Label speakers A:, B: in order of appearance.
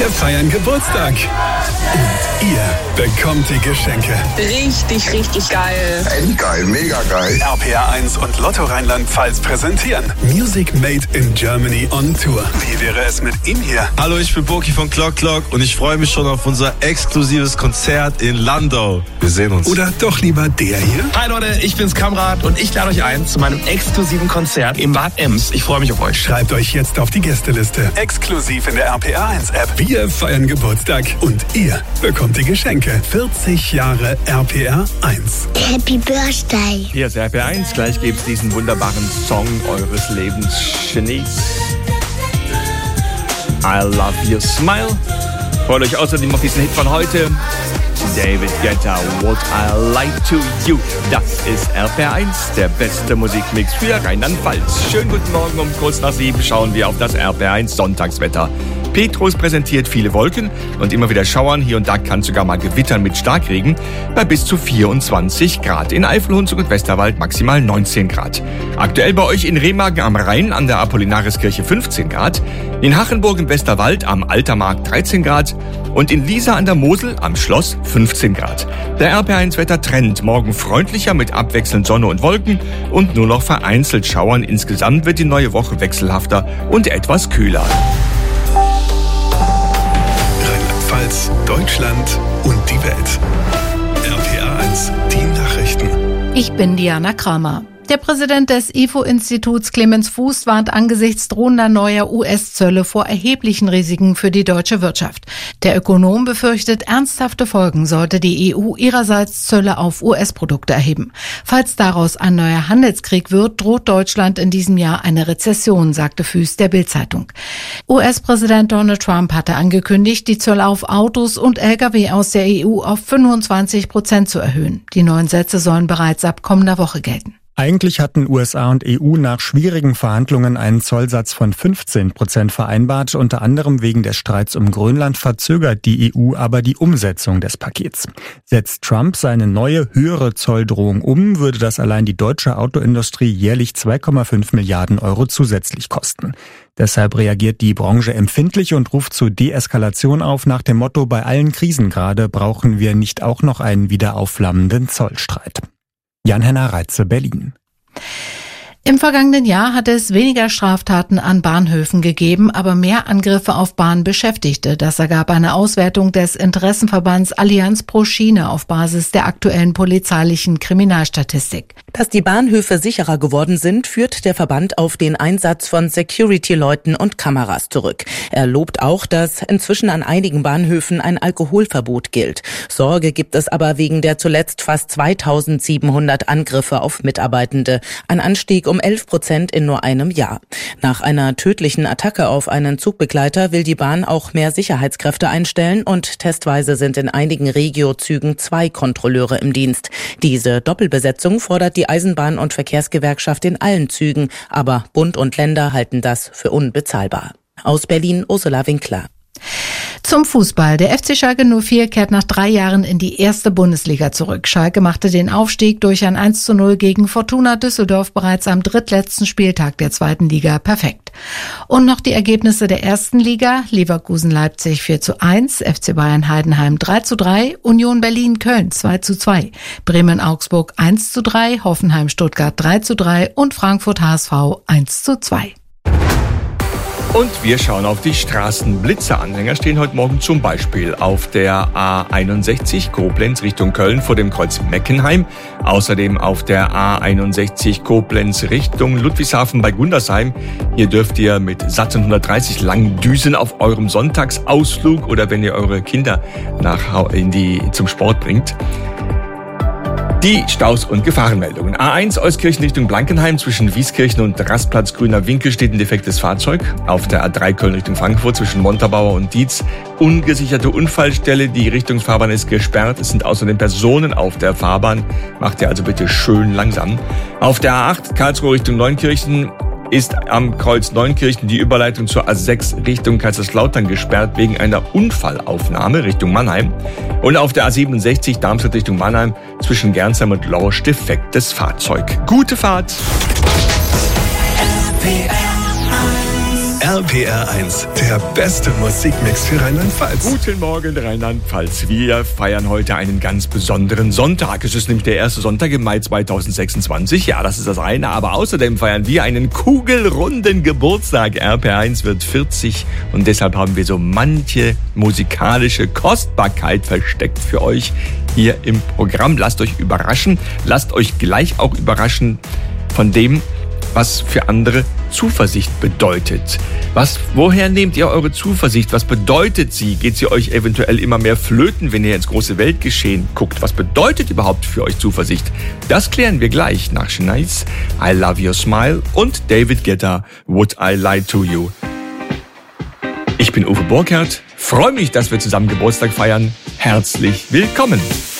A: Wir feiern Geburtstag. Und ihr bekommt die Geschenke.
B: Richtig, richtig geil.
C: Endgeil, mega geil.
A: RPR1 und Lotto Rheinland-Pfalz präsentieren Music Made in Germany on Tour. Wie wäre es mit ihm hier?
D: Hallo, ich bin Boki von Clock Clock und ich freue mich schon auf unser exklusives Konzert in Landau. Wir sehen uns.
A: Oder doch lieber der hier?
E: Hi Leute, ich bin's Kamrat und ich lade euch ein zu meinem exklusiven Konzert im Bad Ems. Ich freue mich auf euch.
A: Schreibt euch jetzt auf die Gästeliste. Exklusiv in der RPR1-App. Wir feiern Geburtstag und ihr bekommt die Geschenke. 40 Jahre RPR1.
F: Happy Birthday.
G: Hier ist RPR1. Gleich gibt's diesen wunderbaren Song eures Lebens, Genies. I Love Your Smile. Freut euch außerdem auf diesen Hit von heute. David Guetta, What I Like to You. Das ist RPR1, der beste Musikmix für Rheinland-Pfalz. Schönen guten Morgen, um kurz nach 7 schauen wir auf das RPR1 Sonntagswetter. Petrus präsentiert viele Wolken und immer wieder Schauern. Hier und da kann sogar mal gewittern mit Starkregen bei bis zu 24 Grad. In Eifel, Hunsrück und Westerwald maximal 19 Grad. Aktuell bei euch in Remagen am Rhein an der Apollinariskirche 15 Grad. In Hachenburg im Westerwald am Altermarkt 13 Grad. Und in Liesa an der Mosel am Schloss 15 Grad. Der RPR1-Wetter-Trend. Morgen freundlicher mit abwechselnd Sonne und Wolken und nur noch vereinzelt Schauern. Insgesamt wird die neue Woche wechselhafter und etwas kühler.
A: Rheinland-Pfalz, Deutschland und die Welt. RPR1, die Nachrichten.
H: Ich bin Diana Kramer. Der Präsident des IFO-Instituts Clemens Fuß warnt angesichts drohender neuer US-Zölle vor erheblichen Risiken für die deutsche Wirtschaft. Der Ökonom befürchtet ernsthafte Folgen, sollte die EU ihrerseits Zölle auf US-Produkte erheben. Falls daraus ein neuer Handelskrieg wird, droht Deutschland in diesem Jahr eine Rezession, sagte Fuß der Bild-Zeitung. US-Präsident Donald Trump hatte angekündigt, die Zölle auf Autos und Lkw aus der EU auf 25% zu erhöhen. Die neuen Sätze sollen bereits ab kommender Woche gelten.
I: Eigentlich hatten USA und EU nach schwierigen Verhandlungen einen Zollsatz von 15% vereinbart. Unter anderem wegen des Streits um Grönland verzögert die EU aber die Umsetzung des Pakets. Setzt Trump seine neue, höhere Zolldrohung um, würde das allein die deutsche Autoindustrie jährlich 2,5 Milliarden Euro zusätzlich kosten. Deshalb reagiert die Branche empfindlich und ruft zur Deeskalation auf nach dem Motto: Bei allen Krisengrade brauchen wir nicht auch noch einen wieder aufflammenden Zollstreit. Jan-Henner Reitze, Berlin.
H: Im vergangenen Jahr hatte es weniger Straftaten an Bahnhöfen gegeben, aber mehr Angriffe auf Bahnbeschäftigte. Das ergab eine Auswertung des Interessenverbands Allianz pro Schiene auf Basis der aktuellen polizeilichen Kriminalstatistik.
J: Dass die Bahnhöfe sicherer geworden sind, führt der Verband auf den Einsatz von Security-Leuten und Kameras zurück. Er lobt auch, dass inzwischen an einigen Bahnhöfen ein Alkoholverbot gilt. Sorge gibt es aber wegen der zuletzt fast 2700 Angriffe auf Mitarbeitende. Ein Anstieg um 11% in nur einem Jahr. Nach einer tödlichen Attacke auf einen Zugbegleiter will die Bahn auch mehr Sicherheitskräfte einstellen und testweise sind in einigen Regio-Zügen 2 Kontrolleure im Dienst. Diese Doppelbesetzung fordert die Eisenbahn- und Verkehrsgewerkschaft in allen Zügen, aber Bund und Länder halten das für unbezahlbar. Aus Berlin, Ursula Winkler.
H: Zum Fußball. Der FC Schalke 04 kehrt nach 3 Jahren in die erste Bundesliga zurück. Schalke machte den Aufstieg durch ein 1:0 gegen Fortuna Düsseldorf bereits am drittletzten Spieltag der zweiten Liga perfekt. Und noch die Ergebnisse der ersten Liga. Leverkusen Leipzig 4:1, FC Bayern Heidenheim 3:3, Union Berlin Köln 2:2, Bremen Augsburg 1:3, Hoffenheim Stuttgart 3:3 und Frankfurt HSV 1:2.
G: Und wir schauen auf die Straßen. Blitzeranhänger stehen heute Morgen zum Beispiel auf der A61 Koblenz Richtung Köln vor dem Kreuz Meckenheim. Außerdem auf der A61 Koblenz Richtung Ludwigshafen bei Gundersheim. Hier dürft ihr mit satten 130 lang düsen auf eurem Sonntagsausflug oder wenn ihr eure Kinder zum Sport bringt. Die Staus- und Gefahrenmeldungen. A1 Euskirchen Richtung Blankenheim zwischen Wieskirchen und Rastplatz Grüner Winkel steht ein defektes Fahrzeug. Auf der A3 Köln Richtung Frankfurt zwischen Montabaur und Dietz ungesicherte Unfallstelle. Die Richtungsfahrbahn ist gesperrt. Es sind außerdem Personen auf der Fahrbahn. Macht ihr also bitte schön langsam. Auf der A8 Karlsruhe Richtung Neunkirchen ist am Kreuz Neunkirchen die Überleitung zur A6 Richtung Kaiserslautern gesperrt wegen einer Unfallaufnahme Richtung Mannheim. Und auf der A67 Darmstadt Richtung Mannheim zwischen Gernsheim und Lorsch defektes Fahrzeug. Gute Fahrt!
A: RPR 1, der beste Musikmix für Rheinland-Pfalz.
G: Guten Morgen, Rheinland-Pfalz. Wir feiern heute einen ganz besonderen Sonntag. Es ist nämlich der erste Sonntag im Mai 2026. Ja, das ist das eine. Aber außerdem feiern wir einen kugelrunden Geburtstag. RPR 1 wird 40 und deshalb haben wir so manche musikalische Kostbarkeit versteckt für euch hier im Programm. Lasst euch überraschen. Lasst euch gleich auch überraschen von dem, was für andere Zuversicht bedeutet. Woher nehmt ihr eure Zuversicht? Was bedeutet sie? Geht sie euch eventuell immer mehr flöten, wenn ihr ins große Weltgeschehen guckt? Was bedeutet überhaupt für euch Zuversicht? Das klären wir gleich nach Shanice, I Love Your Smile und David Guetta, Would I Lie to You. Ich bin Uwe Burkhardt, freue mich, dass wir zusammen Geburtstag feiern. Herzlich willkommen!